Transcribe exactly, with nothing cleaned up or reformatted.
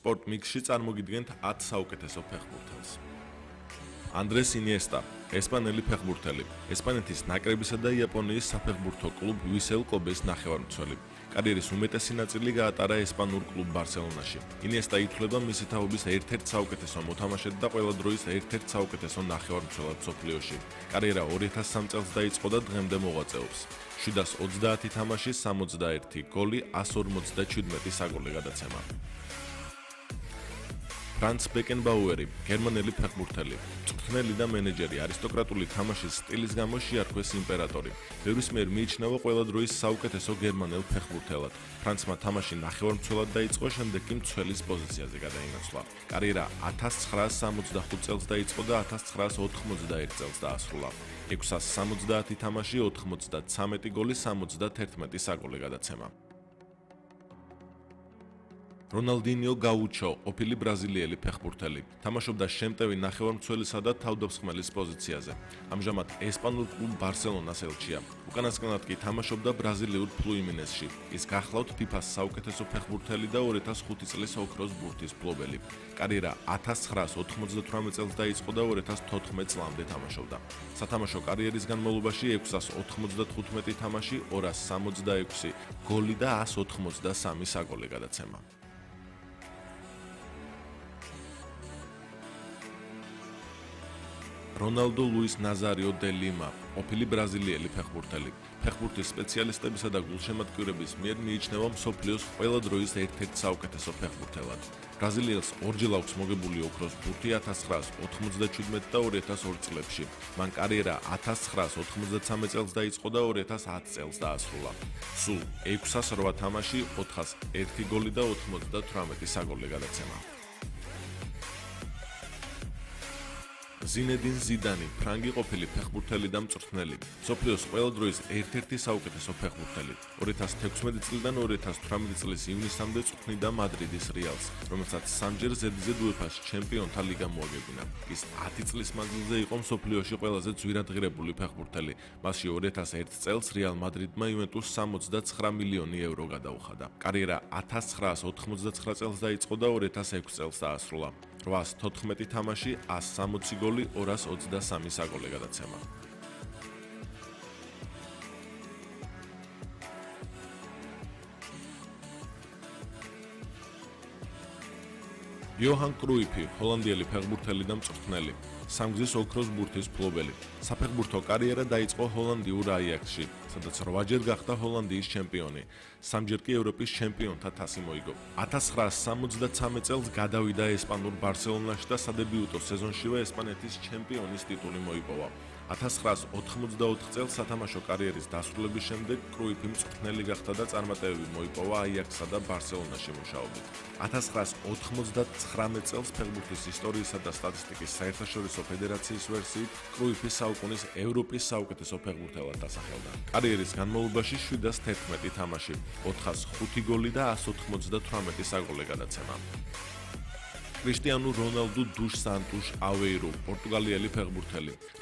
სპორტ მიქსში წარმოგიდგენთ ათ საუკეთესო ფეხბურთელს. ანდრეს ინიესტა, ესპანელი ფეხბურთელი, ესპანეთის ნაკრებისა და იაპონიის საფეხბურთო კლუბ ვისელ კობეს ნახევარმცველი. კარიერის უმეტესი ნაწილი გაატარა ესპანურ კლუბ ბარსელონაში. ინიესტა ითვლება მისი თაობის ერთ-ერთ საუკეთესო მოთამაშედ და ყველა დროის ერთ-ერთ საუკეთესო ნახევარმცველად მსოფლიოში. კარიერა ორი ათას სამი წელს დაიწყო და დღემდე მოღვაწეობს. შვიდას ოცდაათი თამაში, სამოცდაერთი გოლი, ასს ორმოცდაჩვიდმეტი საგოლე გადაცემა. ფრანც ბეკენბაუერი, გერმანელი ფეხბურთელი, მწვრთნელი და მენეჯერი, არისტოკრატული თამაშის სტილის გამო შეარქვეს იმპერატორი. ბევრის მიერ მიიჩნევა ყველა დროის საუკეთესო გერმანელ ფეხბურთელად. ფრანცმა თამაში ნახევარმცველად დაიწყო, შემდეგ კი მცველის პოზიციაზე გადაინაცვლა. კარიერა ათას ცხრაას სამოცდახუთ წელს დაიწყო და ათას ცხრაას ოთხმოცდაერთ წელს დაასრულა. ექვსას სამოცდაათი თამაში, ოთხმოცდაცამეტი გოლი, სამოცდათერთმეტი საგოლე გადაცემა. რონალდინიო გაუჩო, ყოფილი ბრაზილიელი ფეხბურთელი, თამაშობდა შემტევი ნახევარმცველისა და თავდამსხმელის პოზიციაზე. ამჟამად ესპანურ კლუბ ბარსელონას ელჩია. უკანასკნელად კი თამაშობდა ბრაზილიურ ფლუიმინესში. ის გახლავთ ფიფას საუკეთესო ფეხბურთელი და ორი ათას ხუთი წლის ოქროს ბურთის მფლობელი. კარიერა ათას ცხრაას ოთხმოცდათვრამეტ წელს დაიწყო და ორი ათას თოთხმეტ წლამდე თამაშობდა. სათამაშო კარიერის განმავლობაში ექვსას ოთხმოცდათხუთმეტი თამაში, ორას სამოცდაექვსი გოლი და ასს ოთხმოცდასამი საგოლე გადაცემა. რონალდო ლუის ნაზარიო დე ლიმა, ყოფილი ბრაზილიელი ფეხბურთელი, ფეხბურთის სპეციალისტებისა და გულშემატკივრების მიერ მიიჩნევა მსოფლიოს ყველა დროის ერთ-ერთ საუკეთესო ფეხბურთელად. ბრაზილიელს ორჯერ აქვს მოგებული ოქროს ბურთი ათას ცხრაას ოთხმოცდაჩვიდმეტ და ორი ათას ორი წლებში. მან კარიერა ათას ცხრაას ოთხმოცდაცამეტ წელს დაიწყო და ორი ათას ათი წელს დაასრულა. სულ ექვსას რვა თამაში, ოთხას ერთი გოლი და ოთხმოცდათვრამეტი საგოლე გადაცემა. ზინედინ ზიდანი, ფრანგი ყოფილი ფეხბურთელი და მწვრთნელი, მსოფლიოს ყველა დროის ერთ-ერთი საუკეთესო ფეხბურთელი. ორი ათას თექვსმეტი წლიდან ორი ათას თვრამეტი წლის ივნისამდე წვრთნიდა მადრიდის რეალს, რომელსაც სამჯერ ზედიზედ უეფას ჩემპიონთა ლიგა მოაგებინა. ის ათი წლის მანძილზე იყო მსოფლიოში ყველაზე ძვირადღირებული ფეხბურთელი. მასში ორი ათას ერთ წელს რეალ მადრიდმა იუვენტუსს სამოცდაცხრა მილიონი ევრო გადაუხადა. კარიერა ათას ცხრაას ოთხმოცდაცხრა წელს დაიწყო და ორი ათას ექვსი წელს დაასრულა. რვას თოთხმეტი თამაში, ასს სამოცი გოლი, ორას ოცდასამი საგოლე გადაცემა. იოჰან კრუიფი, ჰოლანდიელი ფეხბურთელი და მწვრთნელი, სამგზის ოქროს ბურთის მფლობელი. საფეხბურთო კარიერა დაიწყო ჰოლანდიურ აიაქსში, სადაც რვაჯერ გახდა ჰოლანდიის ჩემპიონი. სამჯერ კი ევროპის ჩემპიონთა თასი მოიგო. ათას ცხრაას სამოცდაცამეტ წელს გადავიდა ესპანურ ბარსელონაში და სადებიუტო სეზონშივე ესპანეთის ჩემპიონის ტიტული მოიპოვა. ათას ცხრაას ოთხმოცდაოთხ წელს სათამაშო კარიერის დასრულების შემდეგ კრუიფი მწვრთნელი გახდა და წარმატებები მოიპოვა აიაქსსა და ბარსელონაში მუშაობით. ათას ცხრაას ოთხმოცდათხრამეტ წელს ფეხბურთის ისტორიისა და სტატისტიკის საერთაშორისო ფედერაციის ვერსიით კრუიფი საუკუნის ევროპის საუკეთესო ფეხბურთელად დასახელდა. კარიერის განმავლობაში შვიდას თერთმეტი თამაში, ოთხას ხუთი გოლი და ასს ოთხმოცდათვრამეტი საგოლე გადაცემა. კრისტიანუ რონალდუ დუს სანტუშ ავეირო, პორტუგალიელი ფეხბურთელი,